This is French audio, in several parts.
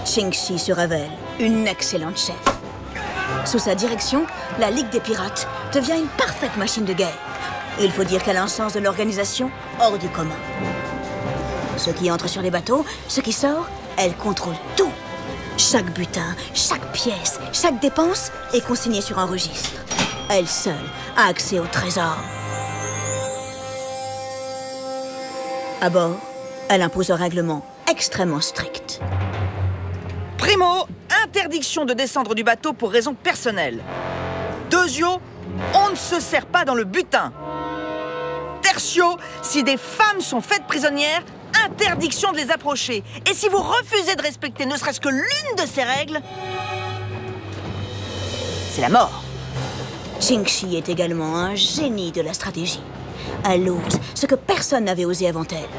Ching-Shi se révèle une excellente chef. Sous sa direction, la Ligue des Pirates devient une parfaite machine de guerre. Il faut dire qu'elle a un sens de l'organisation hors du commun. Ce qui entre sur les bateaux, ce qui sort, elle contrôle tout. Chaque butin, chaque pièce, chaque dépense est consignée sur un registre. Elle seule a accès au trésor. À bord, elle impose un règlement extrêmement strict. Primo, interdiction de descendre du bateau pour raisons personnelles. Deuxio, on ne se sert pas dans le butin. Tertio, si des femmes sont faites prisonnières, interdiction de les approcher. Et si vous refusez de respecter ne serait-ce que l'une de ces règles, c'est la mort. Ching-Shi est également un génie de la stratégie. Elle ose ce que personne n'avait osé avant elle.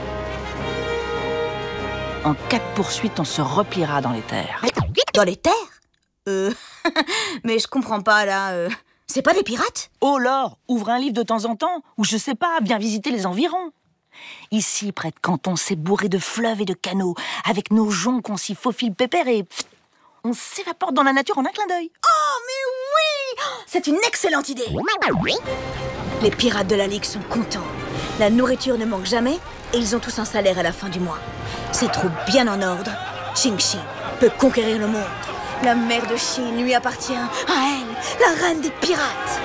En cas de poursuite, on se repliera dans les terres. Dans les terres Mais je comprends pas, là. C'est pas des pirates? Oh, Laure, ouvre un livre de temps en temps, ou je sais pas, viens visiter les environs. Ici, près de Canton, c'est bourré de fleuves et de canaux. Avec nos joncs, on s'y faufile pépère et... on s'évapore dans la nature en un clin d'œil. Oh, mais oui! C'est une excellente idée! Les pirates de la Ligue sont contents. La nourriture ne manque jamais et ils ont tous un salaire à la fin du mois. Ces troupes bien en ordre, Ching-Shi peut conquérir le monde. La mer de Chine lui appartient, à elle, la reine des pirates.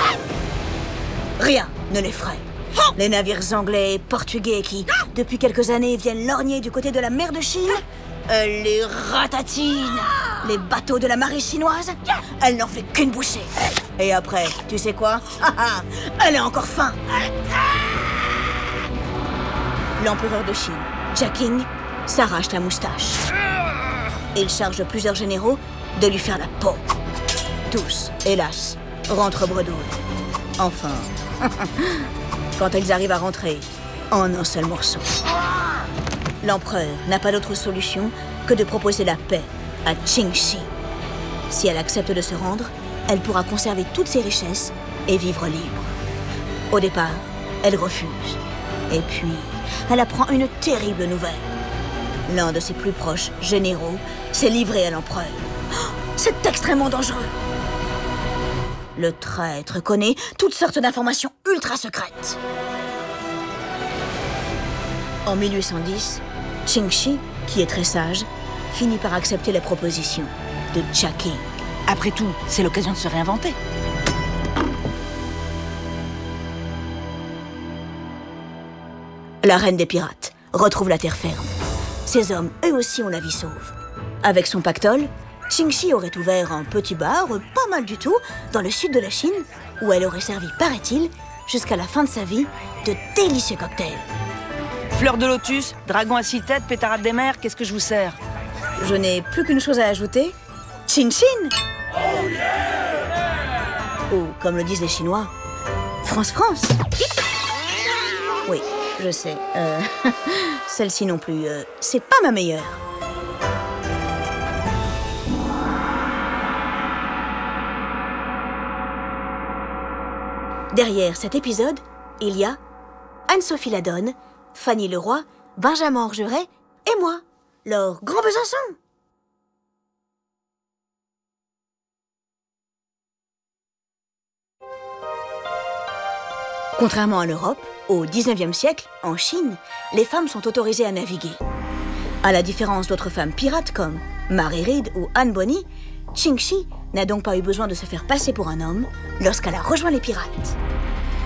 Rien ne l'effraie. Les navires anglais et portugais qui, depuis quelques années, viennent lorgner du côté de la mer de Chine, elle les ratatine. Les bateaux de la marée chinoise, elle n'en fait qu'une bouchée. Et après, tu sais quoi? Elle a encore faim. L'empereur de Chine, Jia-King, s'arrache la moustache. Il charge plusieurs généraux de lui faire la peau. Tous, hélas, rentrent bredouilles. Enfin, quand ils arrivent à rentrer en un seul morceau. L'empereur n'a pas d'autre solution que de proposer la paix à Ching-Shi. Si elle accepte de se rendre, elle pourra conserver toutes ses richesses et vivre libre. Au départ, elle refuse. Et puis, elle apprend une terrible nouvelle. L'un de ses plus proches généraux s'est livré à l'empereur. C'est extrêmement dangereux. Le traître connaît toutes sortes d'informations ultra secrètes. En 1810, Ching-Shi, qui est très sage, finit par accepter la proposition de Jia-King. Après tout, c'est l'occasion de se réinventer. La reine des pirates retrouve la terre ferme. Ces hommes, eux aussi, ont la vie sauve. Avec son pactole, Ching-Shi aurait ouvert un petit bar, pas mal du tout, dans le sud de la Chine, où elle aurait servi, paraît-il, jusqu'à la fin de sa vie, de délicieux cocktails. Fleur de lotus, dragon à 6 têtes, pétarade des mers, qu'est-ce que je vous sers? Je n'ai plus qu'une chose à ajouter. Chin-chin! Oh yeah! Ou, comme le disent les Chinois, France-France! Oui, je sais. Celle-ci non plus, c'est pas ma meilleure. Derrière cet épisode, il y a Anne-Sophie Ladonne, Fanny Leroy, Benjamin Orgeret et moi, Laure Grand Besançon. Contrairement à l'Europe, au XIXe siècle, en Chine, les femmes sont autorisées à naviguer. À la différence d'autres femmes pirates comme Mary Read ou Anne Bonny, Ching-Shi n'a donc pas eu besoin de se faire passer pour un homme lorsqu'elle a rejoint les pirates.